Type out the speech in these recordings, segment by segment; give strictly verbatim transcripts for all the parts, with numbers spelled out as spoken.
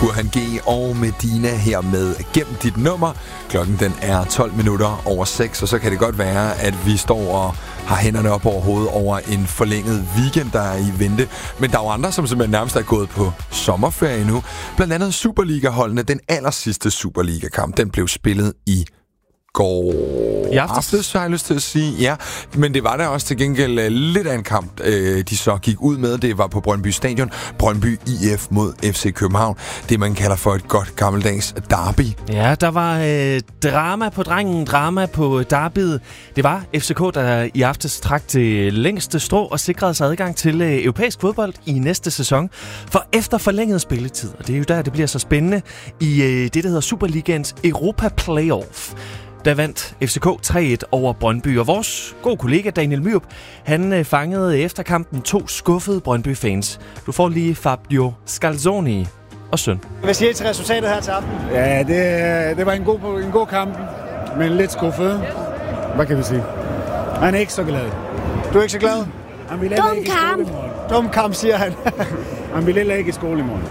Burhan G og Medina her med Gem dit nummer. Klokken den er tolv minutter over seks, og så kan det godt være, at vi står og har hænderne op over hovedet over en forlænget weekend, der er i vente. Men der er jo andre, som simpelthen nærmest er gået på sommerferie nu. Blandt andet Superliga-holdene. Den aller sidste Superliga-kamp, den blev spillet i går i aftes, har jeg lyst til at sige. Ja, men det var der også til gengæld uh, lidt af en kamp, uh, de så gik ud med. Det var på Brøndby Stadion. Brøndby I F mod F C København. Det, man kalder for et godt gammeldags derby. Ja, der var øh, drama på drengen, drama på derbyet. Det var F C K, der i aftes trak til længste strå og sikrede sig adgang til øh, europæisk fodbold i næste sæson. For efter forlænget spilletid, og det er jo der, det bliver så spændende, i øh, det, der hedder Superligaens Europa Playoff, der vandt F C K tre et over Brøndby, og vores gode kollega Daniel Myrup, han øh, fangede efter kampen to skuffede Brøndby-fans. Du får lige Fabio Scalzoni og søn. Hvad siger I til resultatet her til aften? Ja, det, det var en god, en god kamp, men lidt skuffet. Hvad kan vi sige? Han er ikke så glad. Du er ikke så glad? Han vil Dum kamp. Dum kamp, siger han. Han vil heller ikke i skole i morgen.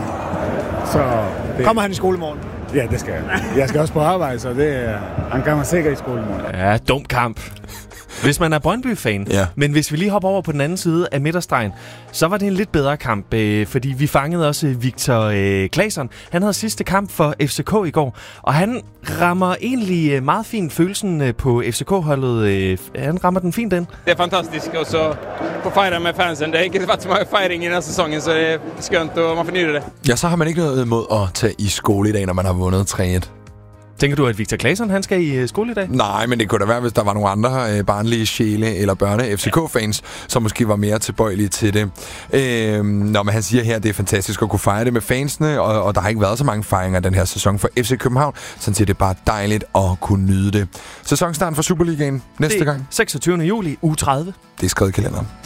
Så det... Kommer han i skole i morgen? Ja, det skal jeg. Jeg skal også på arbejde, så det, han kommer sikkert i skole i morgen. Ja, dum kamp. Hvis man er Brøndby-fan. Ja. Men hvis vi lige hopper over på den anden side af midterstregen, så var det en lidt bedre kamp, øh, fordi vi fangede også Victor øh, Claesson. Han havde sidste kamp for F C K i går, og han rammer egentlig øh, meget fint følelsen øh, på F C K-holdet. Øh, han rammer den fint den. Det är fantastiskt och så få fejre med fansen. Det har ikke varit så meget fejring i den her sæsonen, så det er skønt, og man fornyer det. Ja, så har man ikke noget imod at tage i skole i dag, når man har vundet tre et. Tænker du, at Victor Claesson, han skal i skole i dag? Nej, men det kunne da være, hvis der var nogle andre øh, barnlige sjæle eller børne-F C K-fans, som måske var mere tilbøjelige til det. Øh, når man han siger her, at det er fantastisk at kunne fejre det med fansene, og, og der har ikke været så mange fejringer den her sæson for F C København, så det er bare dejligt at kunne nyde det. Sæsonstarten for Superligaen næste det gang? seksogtyvende juli, uge tredive. Det er skrevet i kalenderen.